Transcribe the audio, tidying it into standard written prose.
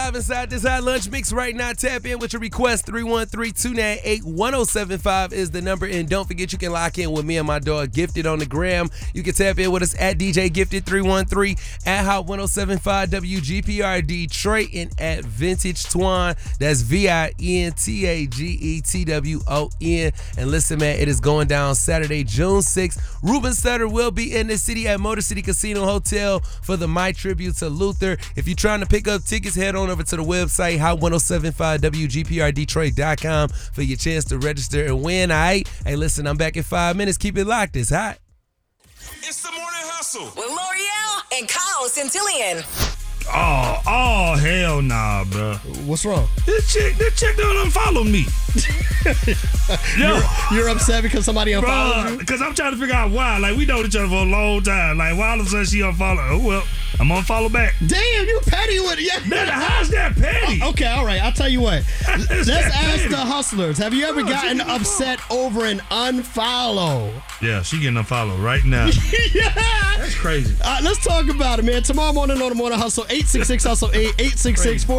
live inside this Hot Lunch Mix right now. Tap in with your request. 313-298-1075 is the number. And don't forget, you can lock in with me and my dog Gifted on the gram. You can tap in with us at DJ Gifted 313, at Hot 1075 WGPR Detroit, and at Vintage Twan. That's VINTAGETWON. And listen, man, it is going down Saturday, June 6th. Ruben Sutter will be in the city at Motor City Casino Hotel for the My Tribute to Luther. If you're trying to pick up tickets, head on over to the website, hot1075wgprdetroit.com for your chance to register and win. All right? Hey, listen, I'm back in 5 minutes. Keep it locked. It's hot. It's the Morning Hustle with L'Oreal and Kyle Centillion. Oh, hell nah, bro. What's wrong? This chick don't unfollow me. You're upset because somebody unfollowed you? Because I'm trying to figure out why. Like, we know each other for a long time. Like, why all of a sudden she unfollowed? Oh, well, I'm gonna follow back. Damn, you petty with it. Yeah. Man, how's that petty? Okay, all right. I'll tell you what. Let's ask the hustlers. Have you ever gotten upset over an unfollow? Yeah, she getting unfollowed right now. Yeah. That's crazy. Let's talk about it, man. Tomorrow morning on the Morning Hustle, 866 Hustle 8 866